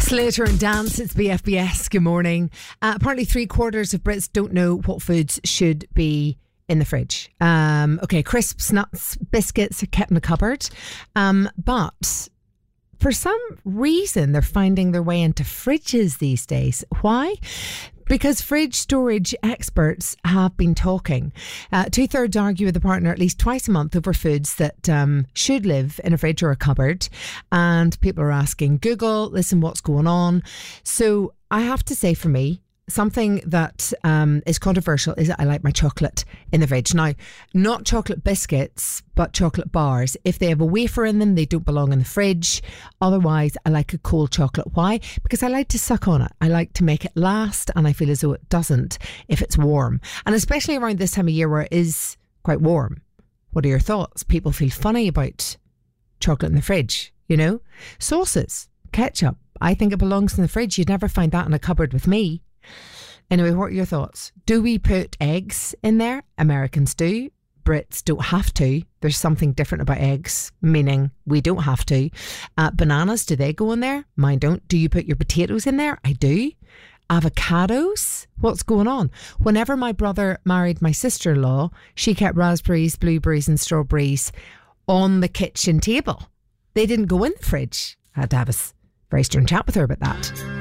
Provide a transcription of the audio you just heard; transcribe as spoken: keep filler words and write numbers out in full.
Slater and Dance, it's B F B S. Good morning. Uh, apparently, three quarters of Brits don't know what foods should be in the fridge. Um, okay, crisps, nuts, biscuits are kept in the cupboard. Um, but for some reason, they're finding their way into fridges these days. Why? Because fridge storage experts have been talking. Uh, two-thirds argue with a partner at least twice a month over foods that um, should live in a fridge or a cupboard. And people are asking Google, listen, what's going on? So I have to say, for me, something that um, is controversial is that I like my chocolate in the fridge. Now, not chocolate biscuits, but chocolate bars. If they have a wafer in them, they don't belong in the fridge. Otherwise, I like a cold chocolate. Why? Because I like to suck on it. I like to make it last, and I feel as though it doesn't if it's warm. And especially around this time of year where it is quite warm. What are your thoughts? People feel funny about chocolate in the fridge, you know? Sauces, ketchup. I think it belongs in the fridge. You'd never find that in a cupboard with me. Anyway, what are your thoughts? Do we put eggs in there? Americans do. Brits don't have to. There's something different about eggs, meaning we don't have to. Uh, bananas, do they go in there? Mine don't. Do you put your potatoes in there? I do. Avocados? What's going on? Whenever my brother married my sister-in-law, she kept raspberries, blueberries and strawberries on the kitchen table. They didn't go in the fridge. I had to have a very stern chat with her about that.